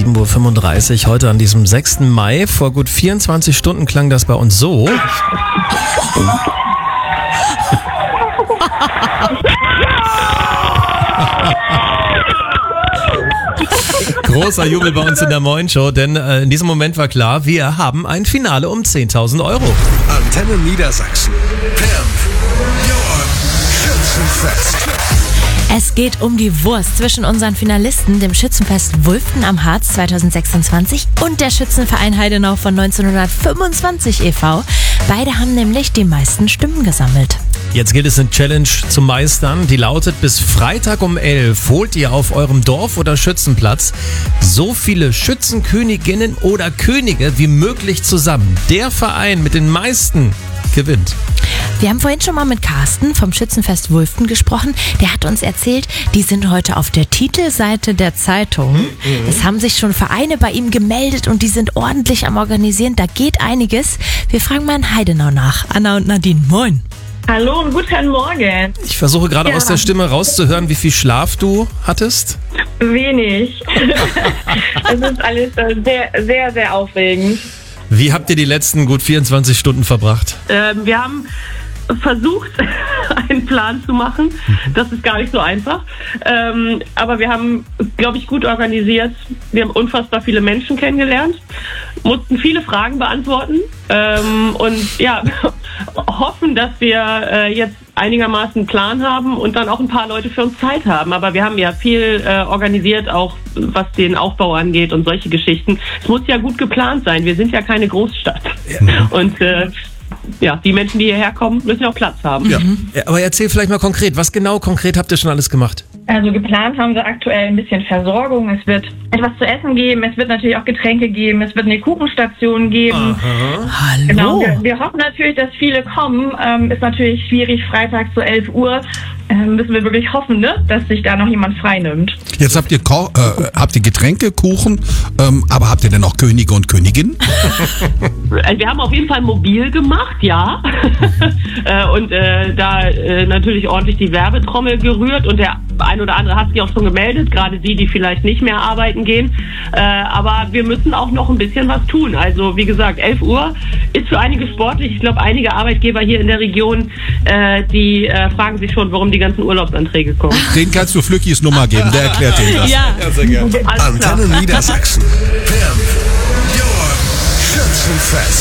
7:35 Uhr, heute an diesem 6. Mai. Vor gut 24 Stunden klang das bei uns so. Großer Jubel bei uns in der Moin-Show, denn in diesem Moment war klar, wir haben ein Finale um 10.000 €. Antenne Niedersachsen. Pimp Your Schützenfest. Es geht um die Wurst zwischen unseren Finalisten, dem Schützenfest Wulften am Harz 2026 und der Schützenverein Heidenau von 1925 e.V. Beide haben nämlich die meisten Stimmen gesammelt. Jetzt gilt es, eine Challenge zu meistern, die lautet: bis Freitag um 11 holt ihr auf eurem Dorf oder Schützenplatz so viele Schützenköniginnen oder Könige wie möglich zusammen. Der Verein mit den meisten gewinnt. Wir haben vorhin schon mal mit Carsten vom Schützenfest Wulften gesprochen. Der hat uns erzählt, die sind heute auf der Titelseite der Zeitung. Es haben sich schon Vereine bei ihm gemeldet und die sind ordentlich am Organisieren. Da geht einiges. Wir fragen mal in Heidenau nach. Anna und Nadine, moin. Hallo und guten Morgen. Ich versuche gerade aus der Stimme rauszuhören, wie viel Schlaf du hattest. Wenig. Es ist alles sehr, sehr, sehr aufregend. Wie habt ihr die letzten gut 24 Stunden verbracht? Wir haben versucht, einen Plan zu machen. Das ist gar nicht so einfach. Aber wir haben, glaube ich, gut organisiert. Wir haben unfassbar viele Menschen kennengelernt, mussten viele Fragen beantworten und ja, hoffen, dass wir jetzt einigermaßen einen Plan haben und dann auch ein paar Leute für uns Zeit haben. Aber wir haben ja viel organisiert, auch was den Aufbau angeht und solche Geschichten. Es muss ja gut geplant sein. Wir sind ja keine Großstadt. Ja. Und ja, die Menschen, die hierher kommen, müssen ja auch Platz haben. Ja. Aber erzähl vielleicht mal konkret, was genau konkret habt ihr schon alles gemacht? Also geplant haben wir aktuell ein bisschen Versorgung. Es wird etwas zu essen geben, es wird natürlich auch Getränke geben, es wird eine Kuchenstation geben. Aha. Hallo. Genau, wir hoffen natürlich, dass viele kommen. Ist natürlich schwierig, Freitag zu 11 Uhr. Müssen wir wirklich hoffen, ne, dass sich da noch jemand frei nimmt. Jetzt habt ihr Getränke, Kuchen, aber habt ihr denn auch Könige und Königinnen? Wir haben auf jeden Fall mobil gemacht, ja. Und da natürlich ordentlich die Werbetrommel gerührt und der ein oder andere hat sich auch schon gemeldet, gerade die vielleicht nicht mehr arbeiten gehen. Aber wir müssen auch noch ein bisschen was tun. Also wie gesagt, 11 Uhr ist für einige sportlich. Ich glaube, einige Arbeitgeber hier in der Region, die fragen sich schon, warum die ganzen Urlaubsanträge kommen. Den kannst du Flückis Nummer geben, der erklärt dir das. Ja. Ja, sehr gerne. Antenne Niedersachsen. Pimp Your Schützenfest.